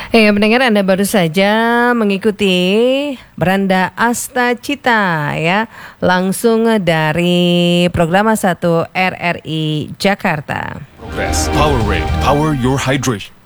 Pendengar, Anda baru saja mengikuti Beranda Asta Cita ya, langsung dari Programa 1 RRI Jakarta. Progress, Powerade, power your hydration.